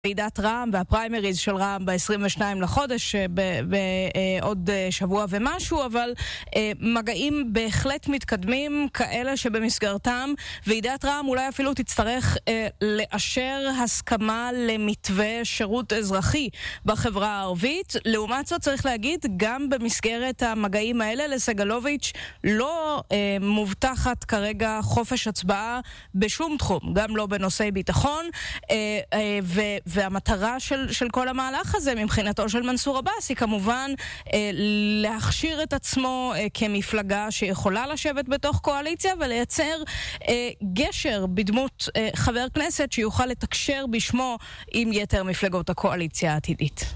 ועידת רע"מ והפריימריז של רע"מ ב-22 לחודש בעוד שבוע ומשהו, אבל מגעים בהחלט מתקדמים כאלה שבמסגרתם ועידת רע"מ אולי אפילו תצטרך לאשר הסכמה למתווה שירות אזרחי בחברה הערבית. לעומת זאת צריך להגיד, גם במסגרת המגעים האלה לסגלוביץ' לא מובטחת כרגע חופש הצבעה בשום תחום, גם לא בנושאי ביטחון, והמטרה של כל המהלך הזה מבחינתו של מנסור עבאס היא כמובן להכשיר את עצמו כמפלגה שיכולה לשבת בתוך קואליציה ולייצר גשר בדמות חבר כנסת שיוכל לתקשר בשמו עם יתר מפלגות הקואליציה העתידית.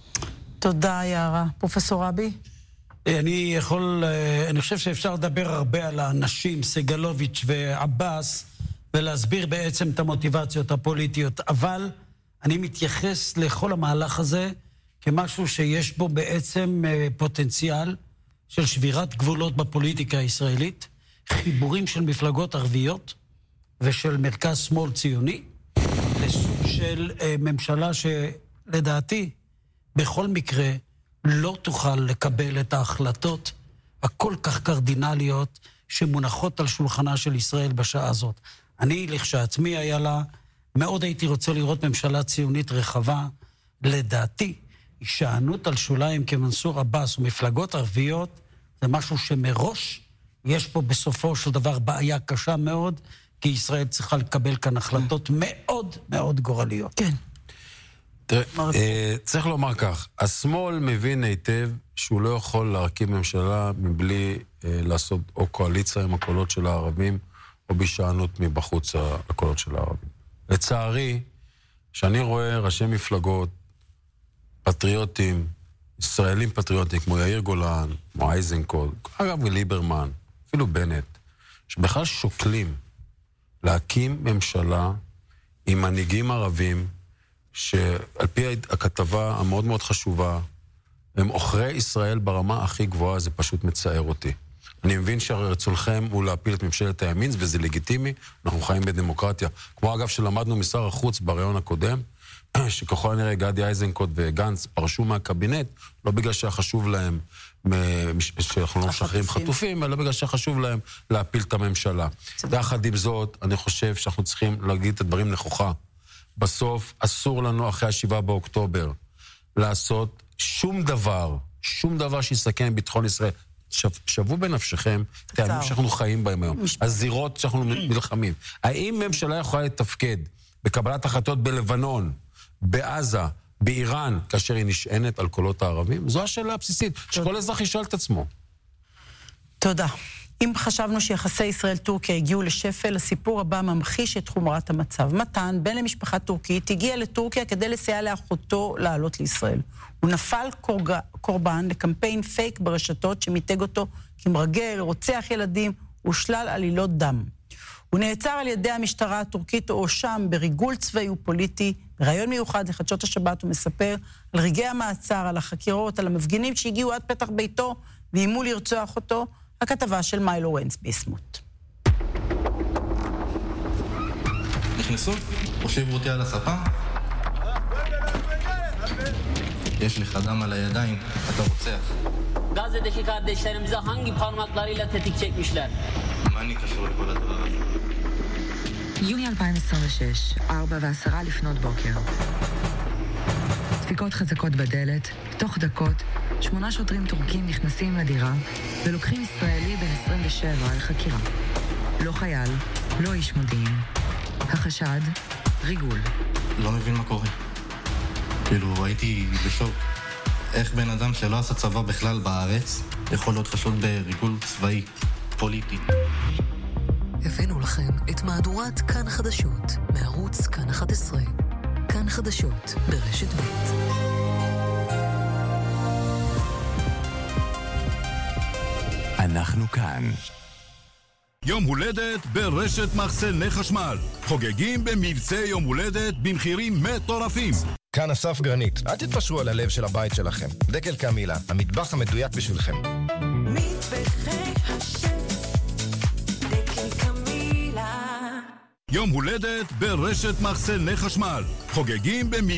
תודה יערה. פרופסור רבי? אני חושב שאפשר לדבר הרבה על האנשים, סגלוביץ' ועבאס, ולהסביר בעצם את המוטיבציות הפוליטיות, אבל אני מתייחס לכל המהלך הזה כמשהו שיש בו בעצם פוטנציאל של שבירת גבולות בפוליטיקה הישראלית, חיבורים של מפלגות ערביות ושל מרכז שמאל ציוני, לסוג של ממשלה שלדעתי בכל מקרה לא תוכל לקבל את ההחלטות הכל כך קרדינליות שמונחות על שולחנה של ישראל בשעה הזאת. אני לכשעצמי היה לה, מאוד הייתי רוצה לראות ממשלה ציונית רחבה. לדעתי, הישענות על שוליים כמנסור עבאס ומפלגות ערביות, זה משהו שמראש יש פה בסופו של דבר בעיה קשה מאוד, כי ישראל צריכה לקבל כאן החלטות מאוד מאוד גורליות. כן. תראה, צריך לומר כך, השמאל מבין היטב שהוא לא יכול להרכיב ממשלה מבלי לעשות או קואליציה עם הקולות של הערבים, או בישענות מבחוץ הקולות של הערבים. לצערי, שאני רואה ראשי מפלגות פטריוטים, ישראלים פטריוטים, כמו יאיר גולן, כמו אייזנקוט, אגב ליברמן, אפילו בנט, שבכלל שוקלים להקים ממשלה עם מנהיגים ערבים, שעל פי הכתבה המאוד מאוד חשובה, הם עוכרי ישראל ברמה הכי גבוהה, זה פשוט מצער אותי. אני מבין שהרצונכם הוא להפיל את ממשלת הימין, וזה לגיטימי, אנחנו חיים בדמוקרטיה. כמו אגב שלמדנו משר החוץ ברעיון הקודם, שככל הנראה גדי אייזנקוט וגנץ פרשו מהקבינט, לא בגלל שחשוב להם, שאנחנו לא משחררים חטופים, אלא בגלל שחשוב להם להפיל את הממשלה. יחד עם זאת, אני חושב שאנחנו צריכים להגיד את הדברים נכוחה. בסוף אסור לנו אחרי 7 באוקטובר לעשות שום דבר שיסכן ביטחון ישראל. שבו בנפשכם, תאמרו שאנחנו חיים בהם היום. הזירות שאנחנו נלחמים. האם ממשלה יכולה לתפקד בקבלת החלטות בלבנון, בעזה, באיראן, כאשר היא נשענת על קולות הערבים? זו השאלה הבסיסית, שכל אזרח ישאל את עצמו. תודה. אם חשבנו שיחסי ישראל-טורקיה הגיעו לשפל, הסיפור הבא ממחיש את חומרת המצב. מתן, בן למשפחה טורקית, הגיע לטורקיה כדי לסייע לאחותו לעלות לישראל. הוא נפל קורבן לקמפיין פייק ברשתות שמיתג אותו כמרגל, רוצח ילדים ושלל עלילות דם. הוא נעצר על ידי המשטרה הטורקית או שם בריגול צבאי ופוליטי. בראיון מיוחד לחדשות השבת הוא מספר על רגעי המעצר, על החקירות, על המפגינים שהגיעו עד פתח ביתו ואיימו לרצוח אותו. הכתבה של מאי לורנס ביסמוט. נכנסו? הושיבו אותי על הספה? יש לך דם על הידיים, אתה רוצח. Gazze'deki kardeşlerimize hangi parmaklarıyla tetik çekmişler? מה אני קשור לכל הדבר הזה? יוני 2026, 4:10 לפנות בוקר. דפיקות חזקות בדלת, תוך דקות 8 שוטרים טורקים נכנסים לדירה ולוקחים ישראלי בן 27 לחקירה. לא חייל, לא איש מודיעין. החשד, ריגול. לא מבין מה קורה. כאילו, הייתי בשוק. איך בן אדם שלא עשה צבא בכלל בארץ יכול להיות חשוד בריגול צבאי, פוליטי. הבאנו לכם את מהדורת כאן חדשות, מערוץ כאן 11. כאן חדשות ברשת ב'. אנחנו כאן. יום הולדת ברשת מחסני חשמל. חוגגים במבצע יום הולדת במחירים מטורפים. כאן אסף גרנית. אל תתפשרו על הלב של הבית שלכם. דקל קמילה, המטבח המדויק בשבילכם. מטבחי השם, דקל קמילה. יום הולדת ברשת מחסני חשמל. חוגגים במבצע